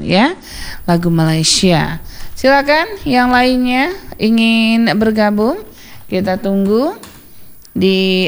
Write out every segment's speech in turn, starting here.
ya, lagu Malaysia. Silakan yang lainnya ingin bergabung, kita tunggu di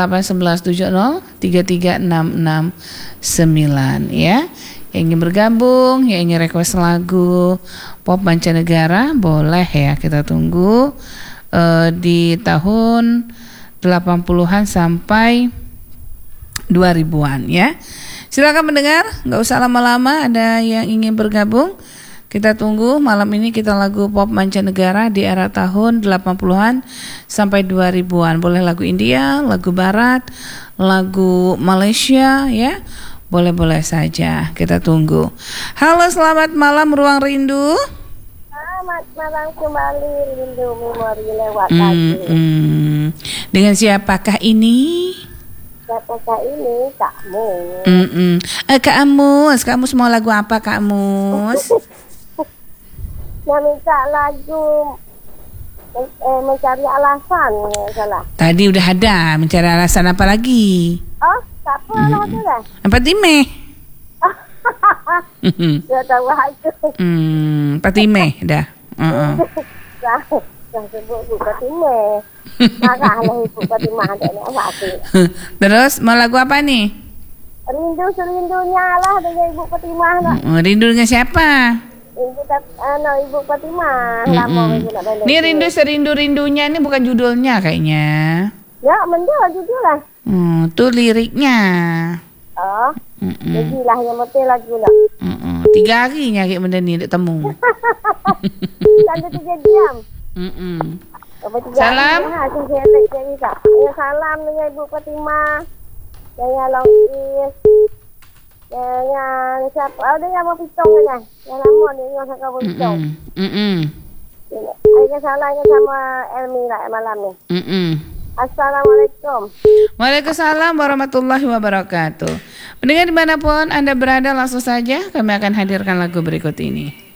081170336669 ya. Yang ingin bergabung, yang ingin request lagu pop mancanegara boleh ya, kita tunggu di tahun 80-an sampai 2000-an ya. Silakan mendengar, nggak usah lama-lama, ada yang ingin bergabung. Kita tunggu malam ini kita lagu pop mancanegara di era tahun 80-an sampai 2000-an. Boleh lagu India, lagu Barat, lagu Malaysia ya. Boleh-boleh saja, kita tunggu. Halo, selamat malam Ruang Rindu. Selamat malam kembali, Rindu Memori lewat lagi. Dengan siapakah ini? Siapakah ini? Kakmu. Kak Amus, kamu mau lagu apa Kak Amus? Yang minta lagu mencari alasan, salah. Tadi udah ada, mencari alasan apa lagi? Oh, tak apa lah tu lah. Patime. Dia tahu aku. Patime dah. Dah sebut buka timah. Marahlah ibu Fatimah ada ni apa tu. Terus mau lagu apa nih? Rindu serindunya lah dengan ibu Fatimah nak. Rindu dengan siapa? Ibu Fatimah. Lama lagi nak balik. Ni rindu serindu-rindunya ini bukan judulnya kayaknya. Ya, menjual judul lah. Tu liriknya. Oh. Jadilah yang betul lagu nak. 3 hari nyari benda ni tak temu. Ada 3 jam. Salam. Salam dengan Ibu Fatimah. Dengan Lokis. Dengan siapa? Oh, dia yang mau pitong kan? Yang lama dia yang akan mau pitong. Saya salam sama Elmi lah malam ni. Assalamualaikum. Waalaikumsalam warahmatullahi wabarakatuh. Pendengar dimanapun Anda berada, langsung saja kami akan hadirkan lagu berikut ini.